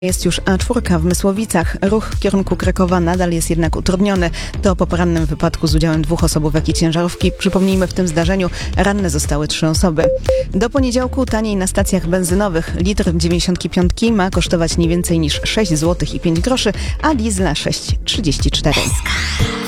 Jest już A4 w Mysłowicach. Ruch w kierunku Krakowa nadal jest jednak utrudniony. To po porannym wypadku z udziałem 2 osobówek i ciężarówki. Przypomnijmy, w tym zdarzeniu ranne zostały 3 osoby. Do poniedziałku taniej na stacjach benzynowych. Litr 95 ma kosztować nie więcej niż 6 zł i 5 groszy, a diesla 6,34.